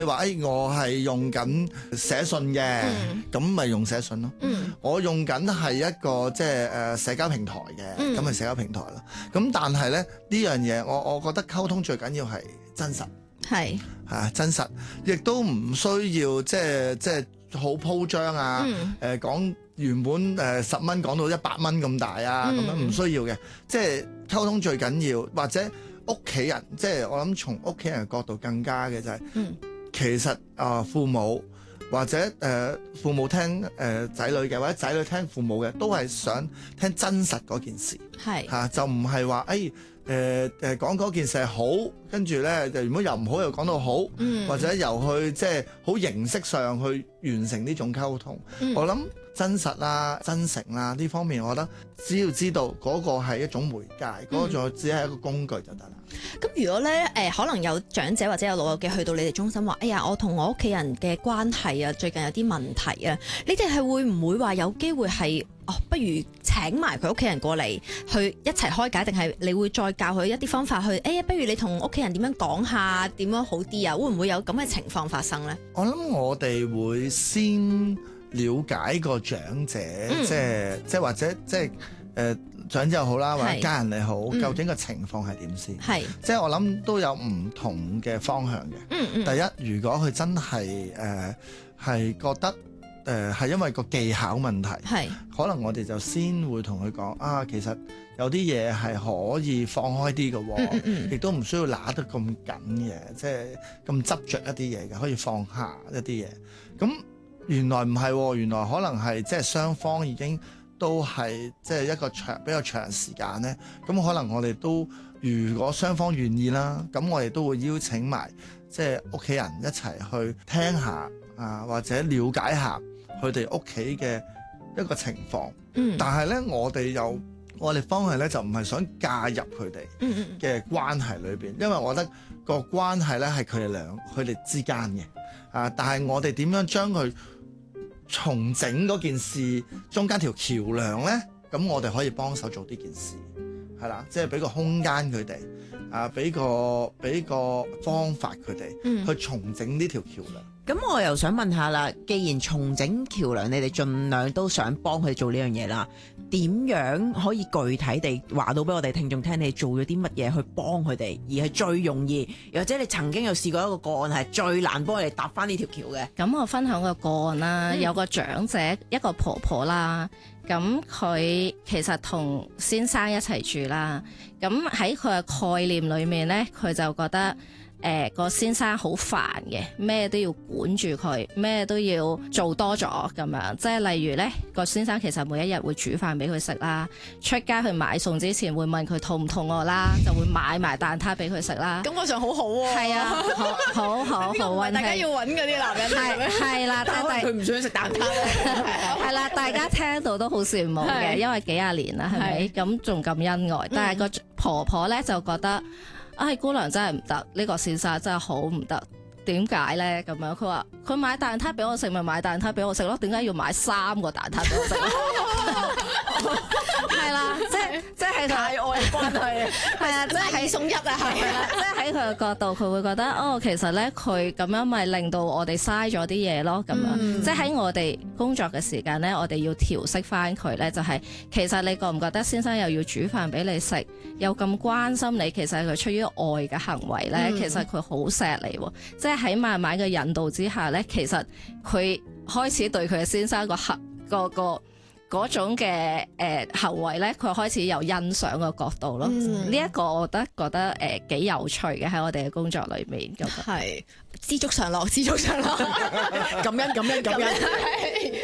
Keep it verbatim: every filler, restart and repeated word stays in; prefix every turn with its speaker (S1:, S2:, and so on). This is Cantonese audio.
S1: 你話誒、哎，我係用緊寫信嘅，咁咪、嗯、用寫信咯。嗯、我用緊係一個即係誒社交平台嘅，咁咪、嗯、社交平台咯。咁但係咧呢樣嘢，我我覺得溝通最緊要係真實，係係啊真實，亦都唔需要即係即係好鋪張啊。誒、嗯呃、講原本誒十蚊講到一百蚊咁大啊，咁、嗯、樣唔需要嘅。即係溝通最緊要，或者屋企人，即係我諗從屋企人嘅角度更加嘅就係、是。嗯其實啊、呃，父母或者誒、呃、父母聽誒仔、呃、女嘅，或者仔女聽父母嘅，都係想聽真實嗰件事，係嚇是、啊、就唔係話誒誒誒講嗰件事係好，跟住咧就如果又唔好又講到好，嗯、或者由去即係好形式上去完成呢種溝通。嗯、我諗真實啦、真誠啦呢方面，我覺得只要知道嗰個係一種媒介，嗰、嗯、個只係一個工具就得啦。
S2: 咁如果咧誒、呃，可能有長者或者有老友記去到你哋中心話，哎呀，我同我屋企人嘅關係啊，最近有啲問題啊，你哋係會唔會話有機會係哦，不如請埋佢屋企人過嚟去一齊開解，定係你會再教佢一啲方法去？哎呀，不如你同屋企人點樣講下，點樣好啲啊？會唔會有咁嘅情況發生咧？
S1: 我諗我哋會先了解個長者，嗯、即係即係或者即係誒。呃長者又好啦，或者家人你好，嗯、究竟個情況係點先？係是即係我諗都有唔同嘅方向嘅。嗯嗯。第一，如果佢真係誒係覺得誒係、呃、因為個技巧問題，係是可能我哋就先會同佢講啊，其實有啲嘢係可以放開啲嘅，亦、嗯嗯嗯、都唔需要揦得咁緊嘅，即係咁執着一啲嘢嘅，可以放下一啲嘢。咁原來唔係，原來可能係即係雙方已經。都係即係一個長比較長時間咧，咁可能我哋都如果雙方願意啦，咁我哋都會邀請埋即係屋企人一齊去聽下啊，或者了解下佢哋屋企嘅一個情況。嗯，但係咧，我哋又我哋方向咧就唔係想介入佢哋嘅關係裏邊，因為我覺得個關係咧係佢哋兩佢哋之間嘅啊，但係我哋點樣將佢重整嗰件事中間條橋梁咧，咁我哋可以幫手做呢件事，係啦，即係俾個空間佢哋，啊，俾個俾個方法佢哋、嗯、去重整呢條橋梁。
S3: 咁我又想問下啦，既然重整橋梁，你哋盡量都想幫佢做呢樣嘢啦，點樣可以具體地話到俾我哋聽眾聽，你做咗啲乜嘢去幫佢哋，而係最容易，或者你曾經有試過一個個案係最難幫佢哋搭翻呢條橋嘅？
S4: 咁我分享個個案啦，嗯、有個長者，一個婆婆啦，咁佢其實同先生一齊住啦，咁喺佢嘅概念裏面呢，佢就覺得誒個、呃、先生好煩嘅，咩都要管住佢，咩都要做多咗咁樣。即係例如呢個先生其實每一日會煮飯俾佢食啦，出街去買餸之前會問佢肚唔肚餓啦，就會買埋蛋撻俾佢食啦。
S2: 感覺上好好喎。係啊，好好好好温馨。大家要揾嗰啲男人係係啦，但係佢唔想食蛋撻咧。
S4: 係啦，大家聽到都好羨慕嘅，因為幾廿年啦，係咪？咁仲咁恩愛，但係個婆婆呢就覺得。唉、哎，姑娘真係唔得，呢、這個先生真係好唔得。點解咧？咁樣佢話佢買蛋撻俾我食，咪買蛋撻俾我食咯。點解要買三個蛋撻俾我食？係啦，即係即係太愛關係，係啊，即係喺送一啊，係啦，即係喺佢嘅角度，佢會覺得哦，其實咧佢咁樣咪令到我哋嘥咗啲嘢咯。咁樣、嗯、即係喺我哋工作嘅時間咧，我哋要調適翻佢咧，就係、是、其實你覺唔覺得先生又要煮飯俾你食，又咁關心你，其實係佢出於愛嘅行為咧，嗯、其實佢好錫你喎，即係喺慢慢嘅引導之下咧，其實佢開始對佢嘅先生個行個個嗰種嘅誒、呃、行為咧，佢開始有欣賞嘅角度咯。呢一、嗯、個我覺得覺得誒幾、呃、有趣嘅喺我哋嘅工作裏面。咁係知足常樂，知足常樂，感恩感恩感恩。